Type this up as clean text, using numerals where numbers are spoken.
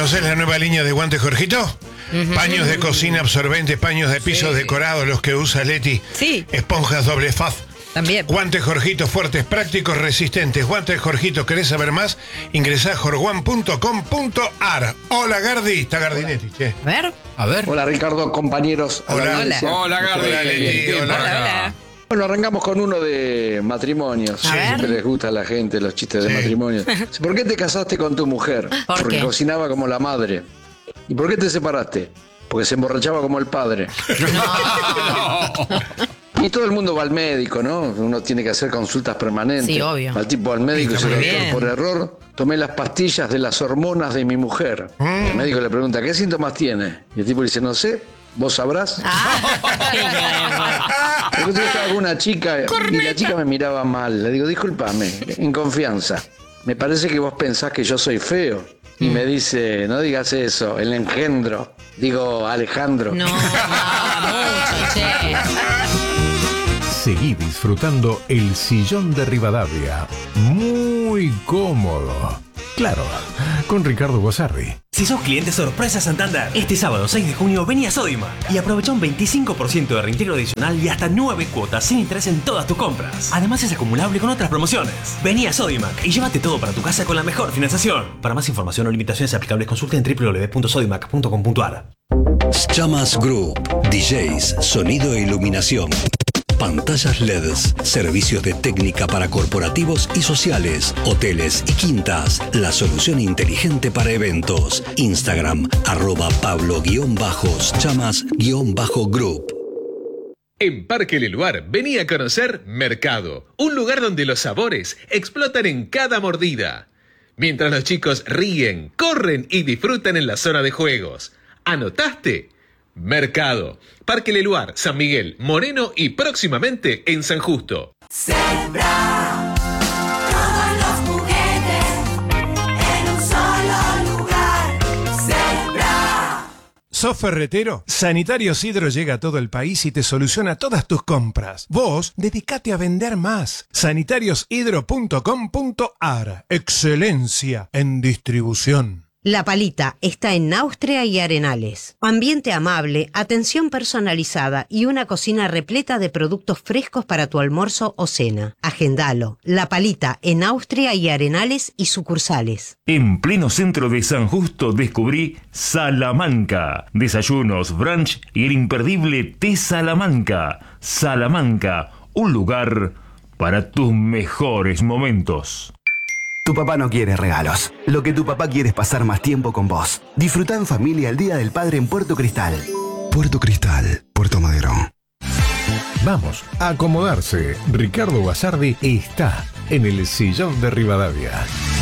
¿Conoces la nueva línea de guantes Jorgito? Paños de cocina absorbentes, paños de pisos decorados, los que usa Leti. Sí. Esponjas doble faz. También. Guantes Jorgito, fuertes, prácticos, resistentes. Guantes Jorgito, ¿querés saber más? Ingresá a jorguan.com.ar. Hola, Gardi. Está Gardinetti, che. A ver. Hola, Ricardo, compañeros. Hola. Hola, Gardi. Hola, Leti. Hola. Bueno, arrancamos con uno de matrimonios. A ver. Siempre les gusta a la gente los chistes de matrimonios. ¿Por qué te casaste con tu mujer? Porque qué? cocinaba como la madre. ¿Y por qué te separaste? Porque se emborrachaba como el padre. Y todo el mundo va al médico, ¿no? Uno tiene que hacer consultas permanentes. Sí, obvio. Va al tipo al médico y dice, Muy doctor, bien. por error, tomé las pastillas de las hormonas de mi mujer. El médico le pregunta, ¿qué síntomas tiene? Y el tipo le dice, no sé, ¿vos sabrás? El otro día estaba con una chica y la chica me miraba mal. Le digo, discúlpame, en confianza. Me parece que vos pensás que yo soy feo. Y me dice, no digas eso, el engendro. Digo, Alejandro. No, mucho, che. Seguí disfrutando el sillón de Rivadavia. Muy cómodo. Claro, con Ricardo Guasardi. Si sos cliente sorpresa Santander, este sábado 6 de junio vení a Sodimac y aprovecha un 25% de reintegro adicional y hasta 9 cuotas sin interés en todas tus compras. Además es acumulable con otras promociones. Vení a Sodimac y llévate todo para tu casa con la mejor financiación. Para más información o limitaciones aplicables consulta en www.sodimac.com.ar. Chamas Group, DJs, sonido e iluminación. Pantallas LEDs, servicios de técnica para corporativos y sociales, hoteles y quintas. La solución inteligente para eventos. Instagram, @Pablo_Chamas_Group. En Parque Leluar, vení a conocer Mercado, un lugar donde los sabores explotan en cada mordida. Mientras los chicos ríen, corren y disfrutan en la zona de juegos. ¿Anotaste? Mercado, Parque Leluar, San Miguel, Moreno y próximamente en San Justo. Zebra, todos los juguetes en un solo lugar. Zebra. ¿Sos ferretero? Sanitarios Hidro llega a todo el país y te soluciona todas tus compras. Vos, dedicate a vender más. sanitariosHidro.com.ar. Excelencia en distribución. La Palita está en Austria y Arenales. Ambiente amable, atención personalizada y una cocina repleta de productos frescos para tu almuerzo o cena. Agendalo. La Palita en Austria y Arenales y sucursales. En pleno centro de San Justo descubrí Salamanca. Desayunos, brunch y el imperdible té Salamanca. Salamanca, un lugar para tus mejores momentos. Tu papá no quiere regalos. Lo que tu papá quiere es pasar más tiempo con vos. Disfrutá en familia el Día del Padre en Puerto Cristal. Puerto Cristal, Puerto Madero. Vamos a acomodarse. Ricardo Guasardi está en el sillón de Rivadavia.